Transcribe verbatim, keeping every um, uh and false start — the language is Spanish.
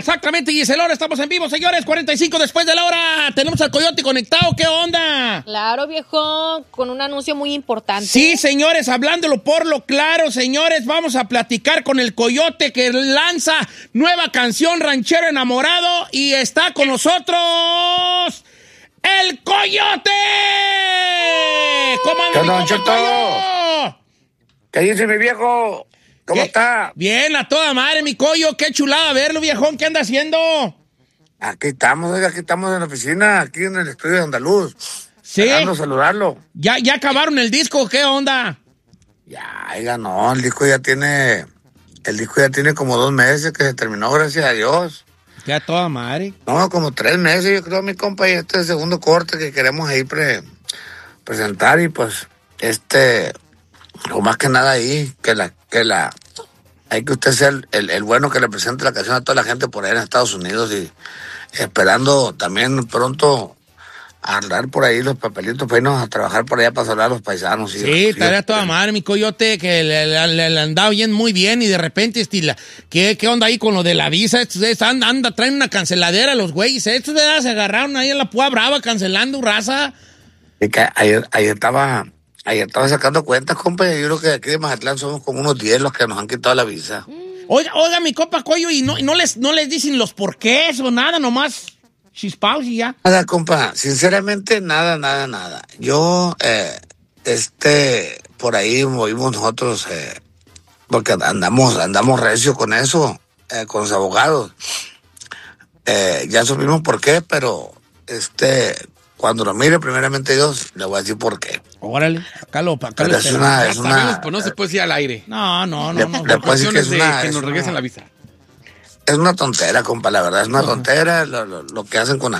Exactamente, Gisela, ahora estamos en vivo, señores, cuarenta y cinco después de la hora. Tenemos al Coyote conectado, ¿qué onda? Claro, viejo, con un anuncio muy importante. Sí, señores, hablándolo por lo claro, señores, vamos a platicar con el Coyote que lanza nueva canción, Ranchero Enamorado, y está con nosotros ¡el Coyote! ¿Cómo anda, ¿Qué mi onda, compa Coyo? ¿Qué dice mi viejo? ¿Cómo ¿Qué? está? Bien, a toda madre, mi Coyo, qué chulada verlo, viejón, ¿qué anda haciendo? Aquí estamos, oiga, aquí estamos en la oficina, aquí en el estudio de Andaluz. Sí. Esperando saludarlo. ¿Ya, ya acabaron el disco? ¿Qué onda? Ya, oiga, no, el disco ya tiene, el disco ya tiene como dos meses que se terminó, gracias a Dios. Ya toda madre. No, como tres meses, yo creo, mi compa, y este es el segundo corte que queremos ahí pre, presentar y pues, este, lo más que nada ahí, que la, que la, hay que usted sea el, el, el bueno que le presente la canción a toda la gente por ahí en Estados Unidos y esperando también pronto arreglar por ahí los papelitos para irnos a trabajar por allá para saludar a los paisanos. Sí, estaría toda madre, mi Coyote, que le, le, le, le andaba bien, muy bien, y de repente, estila, ¿qué, ¿qué onda ahí con lo de la visa? Estos, estos anda, anda, traen una canceladera los güeyes, estos de se agarraron ahí en la Púa Brava cancelando raza. Y que ayer, ayer estaba, ayer estaba sacando cuentas, compa, y yo creo que aquí de Mazatlán somos como unos diez los que nos han quitado la visa. Oiga, oiga, mi compa Coyo, y no, y no les, no les dicen los porqués o nada, nomás chispaos y ya. Nada, compa, sinceramente, nada, nada, nada. Yo, eh, este, por ahí movimos nosotros, eh, porque andamos, andamos recio con eso, eh, con los abogados. Eh, ya supimos por qué, pero, este, cuando lo mire, primeramente Dios, le voy a decir por qué. Órale, acá lo, acá lo Pero es una, es Ya sabemos, una, pues no se puede decir al aire. No, no, no, Le- no. le- Por puede decir que es cuestiones de una- que es nos una- regresen la visa. es una tontera, compa, la verdad, es una tontera lo, lo, lo que hacen con la